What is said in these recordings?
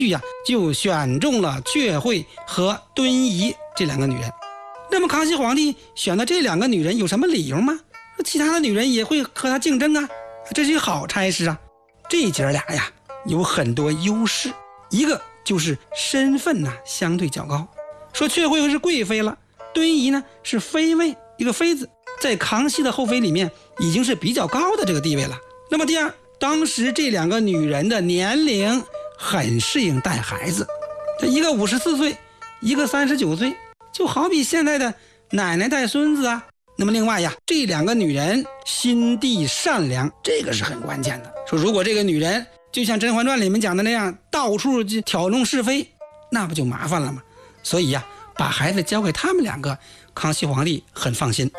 就选中了阙惠和敦仪这两个女人。那么康熙皇帝选的这两个女人有什么理由吗？其他的女人也会和他竞争啊，这是一个好差事啊。这姐俩呀有很多优势，一个就是身份相对较高，说阙惠是贵妃了，敦仪呢是妃位，一个妃子，在康熙的后妃里面已经是比较高的这个地位了。那么第二，当时这两个女人的年龄很适应带孩子，一个54岁，一个39岁，就好比现在的奶奶带孙子啊。那么另外呀，这两个女人心地善良，这个是很关键的。说如果这个女人就像《甄嬛传》里面讲的那样，到处挑弄是非，那不就麻烦了吗？所以呀，把孩子交给他们两个，康熙皇帝很放心。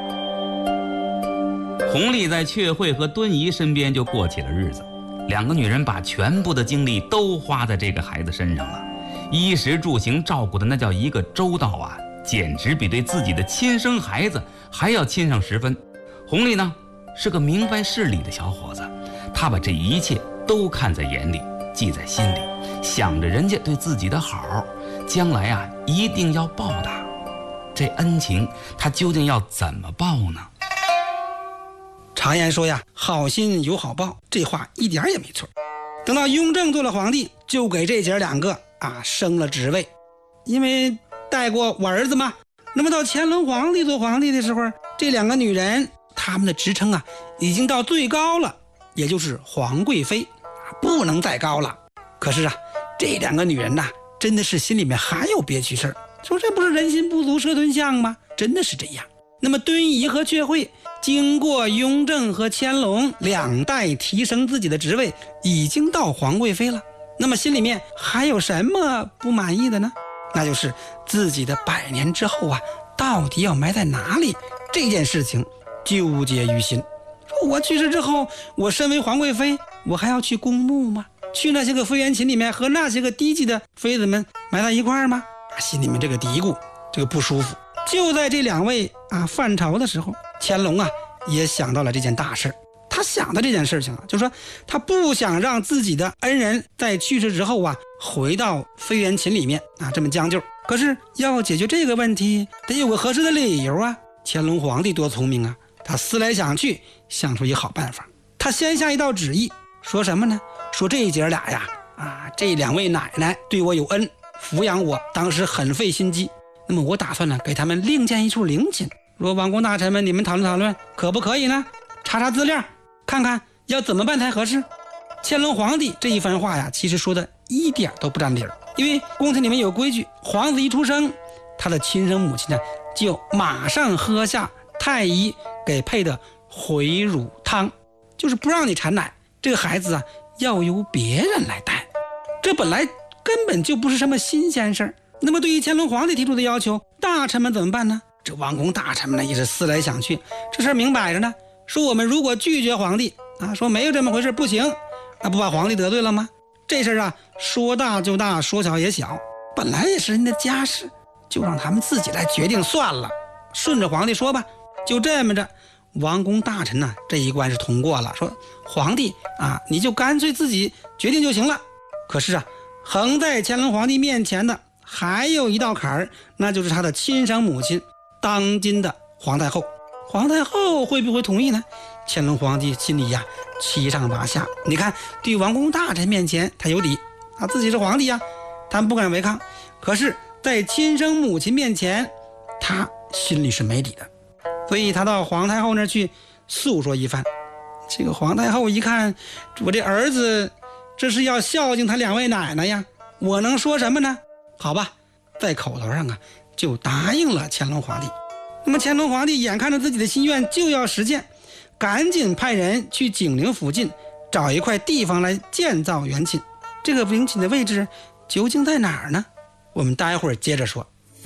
弘历在阙惠和敦仪身边就过起了日子，两个女人把全部的精力都花在这个孩子身上了，衣食住行照顾的那叫一个周到啊，简直比对自己的亲生孩子还要亲上10分。弘历呢是个明白事理的小伙子，他把这一切都看在眼里，记在心里，想着人家对自己的好，将来啊一定要报答。这恩情他究竟要怎么报呢？ 常言说呀，好心有好报，这话一点也没错。等到雍正做了皇帝，就给这姐两个升了职位，因为带过我儿子嘛。那么到乾隆皇帝做皇帝的时候，这两个女人他们的职称已经到最高了，也就是皇贵妃，不能再高了。可是这两个女人真的是心里面还有憋屈事儿，说这不是人心不足蛇吞象吗？真的是这样。那么敦仪和阙惠经过雍正和乾隆两代提升自己的职位，已经到皇贵妃了。那么心里面还有什么不满意的呢？那就是自己的100年之后到底要埋在哪里，这件事情纠结于心。说我去世之后，我身为皇贵妃，我还要去公墓吗？去那些个妃园寝里面和那些个低级的妃子们埋在一块儿吗？心里面这个嘀咕，这个不舒服。就在这两位犯朝的时候，乾隆也想到了这件大事。他想的这件事情就是说他不想让自己的恩人在去世之后回到妃园寝里面这么将就。可是要解决这个问题，得有个合适的理由乾隆皇帝多聪明啊，他思来想去，想出一好办法。他先下一道旨意，说什么呢？说这姐俩这两位奶奶对我有恩，抚养我当时很费心机，那么我打算给他们另建一处陵寝。说王公大臣们，你们讨论讨论，可不可以呢？查资料，看看要怎么办才合适。乾隆皇帝这一番话其实说的一点都不占理儿。因为宫廷里面有规矩，皇子一出生，他的亲生母亲就马上喝下太医给配的回乳汤，就是不让你产奶，这个孩子要由别人来带。这本来根本就不是什么新鲜事儿。那么对于乾隆皇帝提出的要求，大臣们怎么办呢？这王公大臣们也是思来想去，这事儿明摆着呢，说我们如果拒绝皇帝说没有这么回事不行，不把皇帝得罪了吗？这事儿说大就大，说小也小，本来也是人的家事，就让他们自己来决定算了，顺着皇帝说吧。就这么着，王公大臣这一关是通过了，说皇帝你就干脆自己决定就行了。可是横在乾隆皇帝面前的还有一道坎儿，那就是他的亲生母亲，当今的皇太后。皇太后会不会同意呢？乾隆皇帝心里七上八下。你看，对王公大臣面前他有底，他自己是皇帝他们不敢违抗。可是在亲生母亲面前，他心里是没底的。所以他到皇太后那儿去诉说一番。这个皇太后一看，我这儿子这是要孝敬他两位奶奶呀，我能说什么呢？好吧，在口头上就答应了乾隆皇帝。那么乾隆皇帝眼看着自己的心愿就要实现，赶紧派人去景陵附近找一块地方来建造园寝。这个陵寝的位置究竟在哪儿呢？我们待会儿接着说。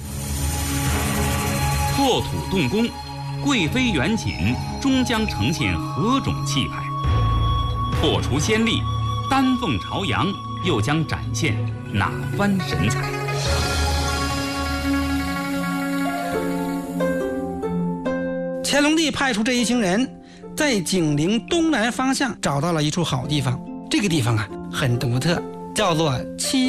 破土动工，贵妃园寝终将呈现何种气派？破除先例，丹凤朝阳又将展现哪番神采？ 乾隆帝派出这一行人，在景陵东南方向找到了一处好地方。这个地方很独特，叫做七